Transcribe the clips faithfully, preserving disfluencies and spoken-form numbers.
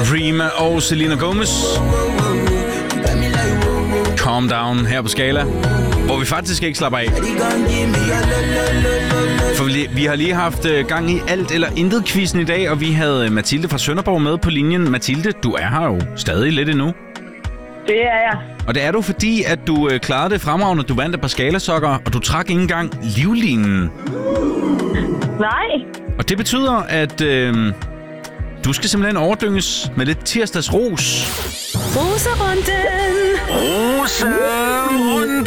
Rima og Selena Gomez. Calm Down her på Skala, hvor vi faktisk ikke slapper af. For vi, vi har lige haft gang i alt eller intet quizzen i dag, og vi havde Mathilde fra Sønderborg med på linjen. Mathilde, du er her jo stadig lidt endnu. Det er jeg. Og det er du, fordi at du øh, klarede det fremragende. Du vandt et par skalasokker, og du trak ikke engang livlinen. Nej. Og det betyder, at øh, du skal simpelthen overdynges med lidt tirsdags ros. Roserunden! Roserunden!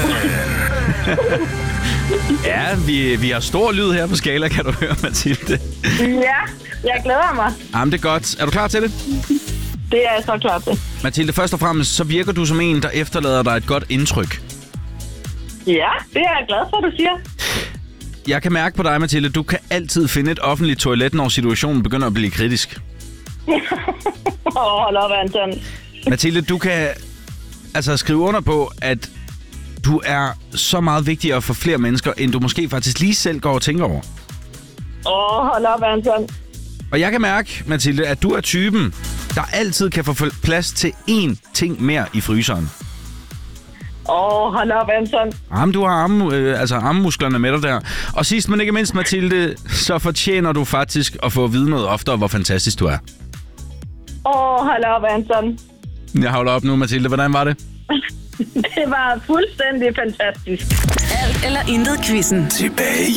Ja, vi, vi har stor lyd her på Skala, kan du høre, Mathilde. Ja, jeg glæder mig. Jamen, det er godt. Er du klar til det? Det er jeg så klar til. Mathilde, først og fremmest, så virker du som en, der efterlader dig et godt indtryk. Ja, det er jeg glad for, du siger. Jeg kan mærke på dig, Mathilde, du kan altid finde et offentligt toilet, når situationen begynder at blive kritisk. Åh, oh, hold op, Anton. Mathilde, du kan altså skrive under på, at du er så meget vigtigere for flere mennesker, end du måske faktisk lige selv går og tænker over. Åh, oh, hold op, Anton. Og jeg kan mærke, Mathilde, at du er typen, der altid kan få plads til én ting mere i fryseren. Åh, oh, hold op, Anton. Jamen, du har arme, øh, altså armmusklerne med dig der. Og sidst, men ikke mindst, Mathilde, så fortjener du faktisk at få at vide noget oftere, hvor fantastisk du er. Åh, oh, hold op, Anton. Jeg holder op nu, Mathilde. Hvordan var det? Det var fuldstændig fantastisk. Alt eller intet quizzen. Tilbage